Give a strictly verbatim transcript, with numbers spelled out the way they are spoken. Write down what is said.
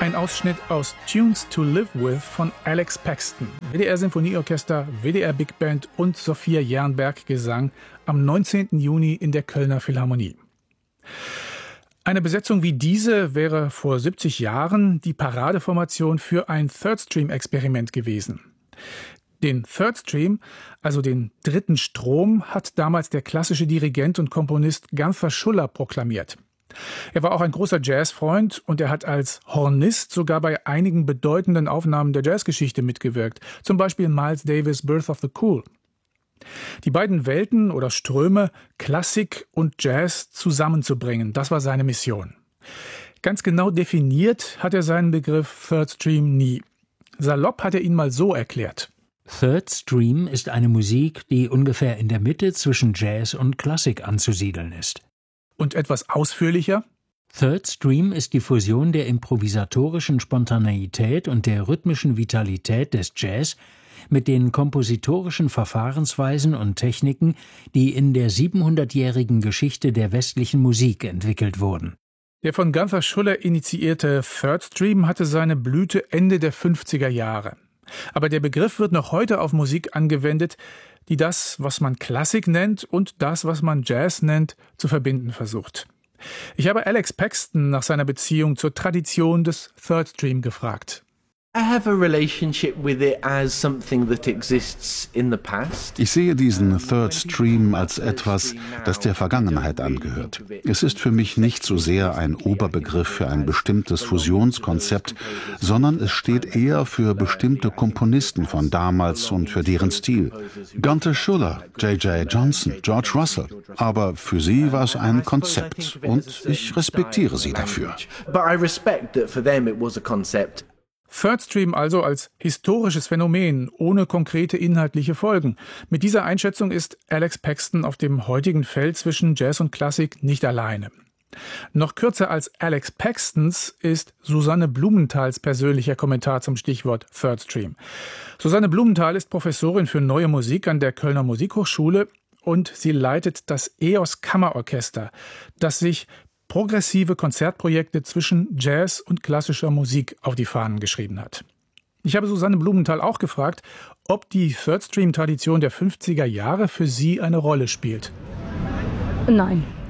Ein Ausschnitt aus Tunes to Live With von Alex Paxton, W D R-Sinfonieorchester, W D R-Big Band und Sophia Jernberg Gesang am neunzehnten Juni in der Kölner Philharmonie. Eine Besetzung wie diese wäre vor siebzig Jahren die Paradeformation für ein Third-Stream-Experiment gewesen. Den Third Stream, also den dritten Strom, hat damals der klassische Dirigent und Komponist Gunther Schuller proklamiert. Er war auch ein großer Jazzfreund und er hat als Hornist sogar bei einigen bedeutenden Aufnahmen der Jazzgeschichte mitgewirkt, zum Beispiel Miles Davis' Birth of the Cool. Die beiden Welten oder Ströme, Klassik und Jazz, zusammenzubringen, das war seine Mission. Ganz genau definiert hat er seinen Begriff Third Stream nie. Salopp hat er ihn mal so erklärt. Third Stream ist eine Musik, die ungefähr in der Mitte zwischen Jazz und Klassik anzusiedeln ist. Und etwas ausführlicher? Third Stream ist die Fusion der improvisatorischen Spontaneität und der rhythmischen Vitalität des Jazz mit den kompositorischen Verfahrensweisen und Techniken, die in der siebenhundertjährigen Geschichte der westlichen Musik entwickelt wurden. Der von Gunther Schuller initiierte Third Stream hatte seine Blüte Ende der fünfziger Jahre. Aber der Begriff wird noch heute auf Musik angewendet, die das, was man Klassik nennt und das, was man Jazz nennt, zu verbinden versucht. Ich habe Alex Paxton nach seiner Beziehung zur Tradition des Third Stream gefragt. Ich sehe diesen Third Stream als etwas, das der Vergangenheit angehört. Es ist für mich nicht so sehr ein Oberbegriff für ein bestimmtes Fusionskonzept, sondern es steht eher für bestimmte Komponisten von damals und für deren Stil. Gunther Schuller, J J Johnson, George Russell. Aber für sie war es ein Konzept und ich respektiere sie dafür. Third Stream also als historisches Phänomen, ohne konkrete inhaltliche Folgen. Mit dieser Einschätzung ist Alex Paxton auf dem heutigen Feld zwischen Jazz und Klassik nicht alleine. Noch kürzer als Alex Paxtons ist Susanne Blumenthals persönlicher Kommentar zum Stichwort Third Stream. Susanne Blumenthal ist Professorin für Neue Musik an der Kölner Musikhochschule und sie leitet das E O S Kammerorchester, das sich progressive Konzertprojekte zwischen Jazz und klassischer Musik auf die Fahnen geschrieben hat. Ich habe Susanne Blumenthal auch gefragt, ob die Third Stream-Tradition der fünfziger Jahre für sie eine Rolle spielt. Nein.